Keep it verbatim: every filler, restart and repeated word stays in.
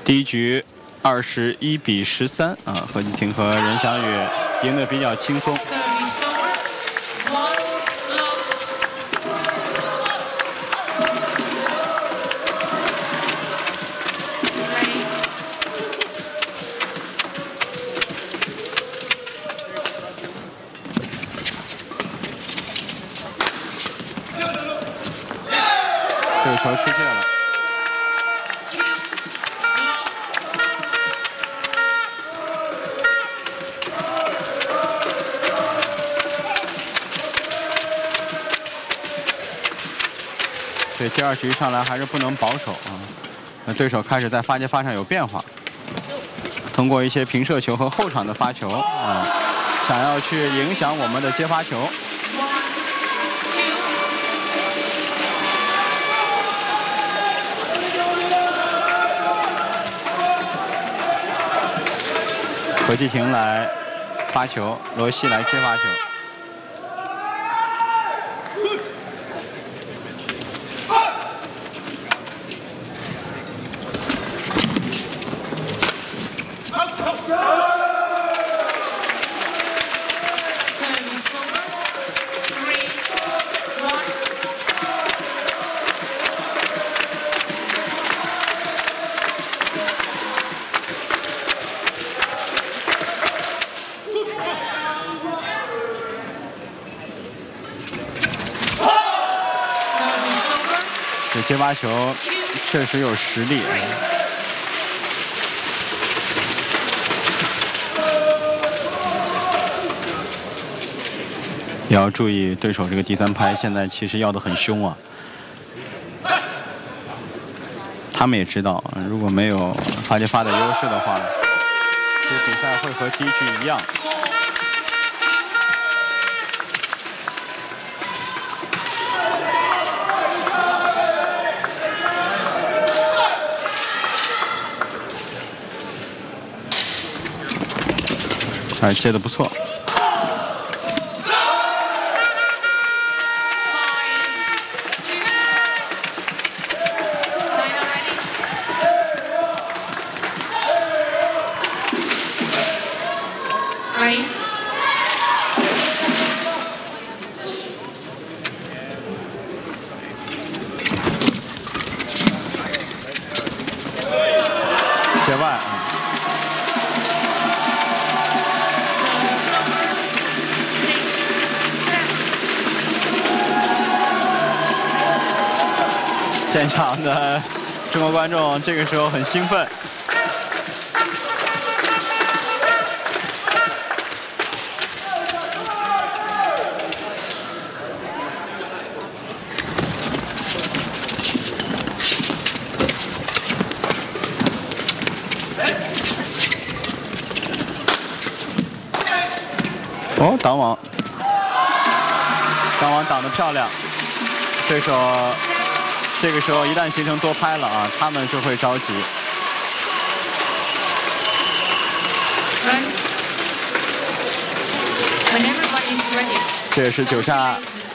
第一局二十一比十三啊，何继廷和任翔宇赢得比较轻松。这个球出界了。 对，第二局上来还是不能保守啊。那对手开始在发接发上有变化，通过一些平射球和后场的发球啊，想要去影响我们的接发球。何继廷来发球，罗西来接发球。 这接发球确实有实力。也要注意对手这个第三拍，现在其实要得很凶啊。他们也知道，如果没有发接发的优势的话，这个比赛会和第一局一样。 哎，接得不错。界外。 现场的中国观众这个时候很兴奋。哦，挡网，挡网挡得漂亮，对手。 这个时候一旦形成多拍了啊，他们就会着急。这也是九下